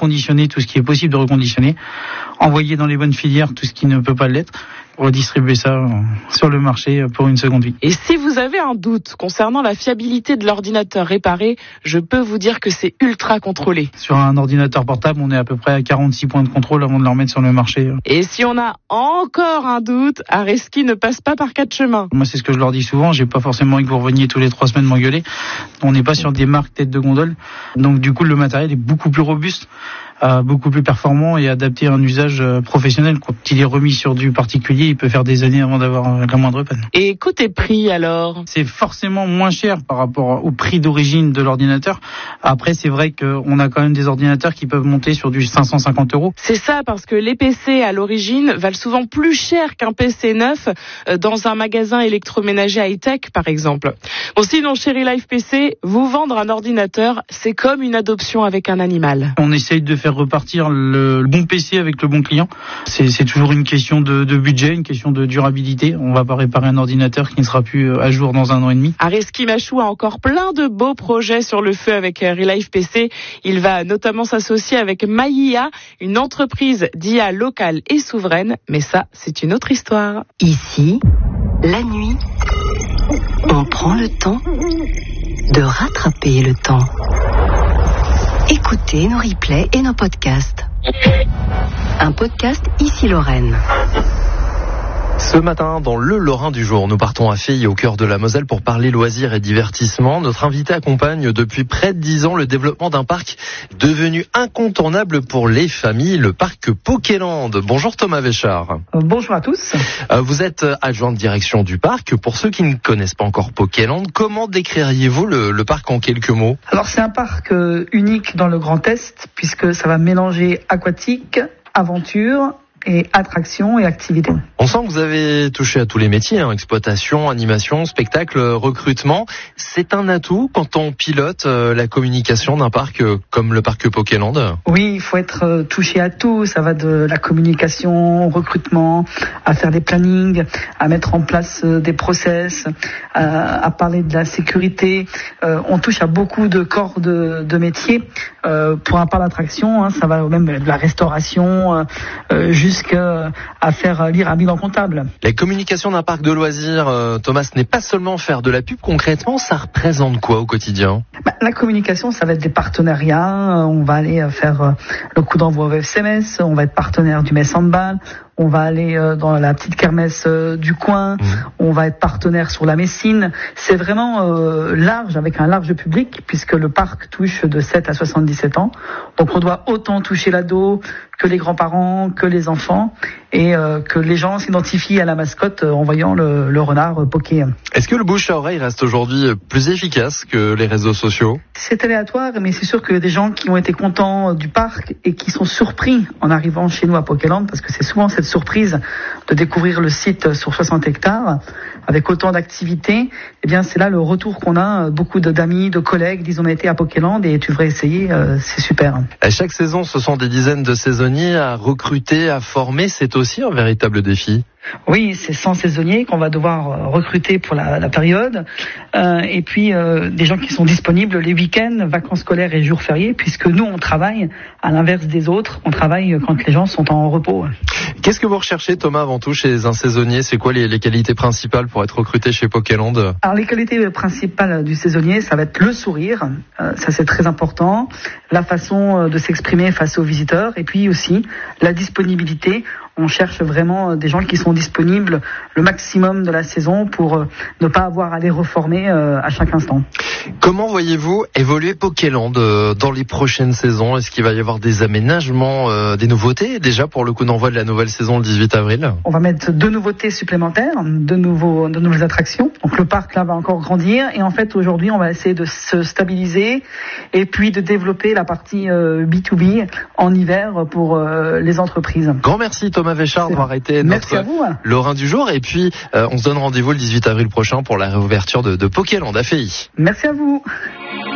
reconditionner tout ce qui est possible de reconditionner, envoyer dans les bonnes filières tout ce qui ne peut pas l'être, redistribuer ça sur le marché pour une seconde vie. Et si vous avez un doute concernant la fiabilité de l'ordinateur réparé, je peux vous dire que c'est ultra contrôlé. Sur un ordinateur portable, on est à peu près à 46 points de contrôle avant de le remettre sur le marché. Et si on a encore un doute, Areski ne passe pas par quatre chemins. Moi, c'est ce que je leur dis souvent, j'ai pas forcément envie que vous reveniez tous les 3 semaines m'engueuler. On n'est pas sur des marques tête de gondole. Donc du coup, le matériel est beaucoup plus robuste, beaucoup plus performant et adapté à un usage professionnel. Quand il est remis sur du particulier, il peut faire des années avant d'avoir la moindre panne. Et côté prix alors ? C'est forcément moins cher par rapport au prix d'origine de l'ordinateur. Après, c'est vrai qu'on a quand même des ordinateurs qui peuvent monter sur du 550 €. C'est ça, parce que les PC à l'origine valent souvent plus cher qu'un PC neuf dans un magasin électroménager high-tech par exemple. Bon, sinon chez Relife PC, vous vendre un ordinateur, c'est comme une adoption avec un animal. On essaye de faire repartir le bon PC avec le bon client. C'est toujours une question de budget, une question de durabilité. On va pas réparer un ordinateur qui ne sera plus à jour dans 1 an et demi. Areski Machou a encore plein de beaux projets sur le feu avec Relife PC. Il va notamment s'associer avec Maïa, une entreprise d'IA locale et souveraine. Mais ça, c'est une autre histoire. Ici, la nuit, on prend le temps de rattraper le temps. Écoutez nos replays et nos podcasts. Un podcast Ici Lorraine. Ce matin, dans le Lorrain du jour, nous partons à Filles, au cœur de la Moselle, pour parler loisirs et divertissement. Notre invité accompagne depuis près de 10 ans le développement d'un parc devenu incontournable pour les familles, le parc Pokéland. Bonjour Thomas Véchard. Bonjour à tous. Vous êtes adjoint de direction du parc. Pour ceux qui ne connaissent pas encore Pokéland, comment décririez-vous le parc en quelques mots ? Alors c'est un parc unique dans le Grand Est, puisque ça va mélanger aquatique, aventure et attraction et activité. On sent que vous avez touché à tous les métiers, exploitation, animation, spectacle, recrutement. C'est un atout quand on pilote la communication d'un parc comme le parc Pokéland. Oui, il faut être touché à tout. Ça va de la communication, au recrutement, à faire des plannings, à mettre en place des process, à parler de la sécurité. On touche à beaucoup de corps de métiers. Pour un parc d'attraction, ça va même de la restauration jusqu'à faire lire un bilan comptable. La communication d'un parc de loisirs, Thomas, ce n'est pas seulement faire de la pub. Concrètement, ça représente quoi au quotidien ? La communication, ça va être des partenariats. On va aller faire le coup d'envoi au SMS. On va être partenaire du Metz Handball. On va aller dans la petite kermesse du coin. On va être partenaire sur la Messine. C'est vraiment large, avec un large public, puisque le parc touche de 7 à 77 ans. Donc on doit autant toucher l'ado que les grands-parents, que les enfants, et que les gens s'identifient à la mascotte en voyant le renard Poké. Est-ce que le bouche à oreille reste aujourd'hui plus efficace que les réseaux sociaux ? C'est aléatoire, mais c'est sûr que des gens qui ont été contents du parc et qui sont surpris en arrivant chez nous à Pokéland, parce que c'est souvent cette surprise de découvrir le site sur 60 hectares avec autant d'activités, eh bien c'est là le retour qu'on a. Beaucoup d'amis, de collègues disent on a été à Pokéland et tu devrais essayer, c'est super. À chaque saison, ce sont des dizaines de saisonniers à recruter, à former. C'est aussi un véritable défi. Oui, c'est 100 saisonniers qu'on va devoir recruter pour la période. Et puis, des gens qui sont disponibles les week-ends, vacances scolaires et jours fériés, puisque nous, on travaille à l'inverse des autres. On travaille quand les gens sont en repos. Qu'est-ce que vous recherchez, Thomas, avant tout, chez un saisonnier ? C'est quoi les qualités principales pour être recruté chez Pokéland ? Alors, les qualités principales du saisonnier, ça va être le sourire. Ça, c'est très important. La façon de s'exprimer face aux visiteurs. Et puis aussi, la disponibilité. On cherche vraiment des gens qui sont disponibles le maximum de la saison pour ne pas avoir à les reformer à chaque instant. Comment voyez-vous évoluer Pokéland dans les prochaines saisons ? Est-ce qu'il va y avoir des aménagements, des nouveautés déjà pour le coup d'envoi de la nouvelle saison le 18 avril ? On va mettre 2 nouveautés supplémentaires, de nouvelles attractions. Donc le parc là va encore grandir et en fait aujourd'hui on va essayer de se stabiliser et puis de développer la partie B2B en hiver pour les entreprises. Grand merci Thomas Véchard d'avoir été notre Lorrain du jour et puis on se donne rendez-vous le 18 avril prochain pour la réouverture de Pokéland à Filles. Merci à vous.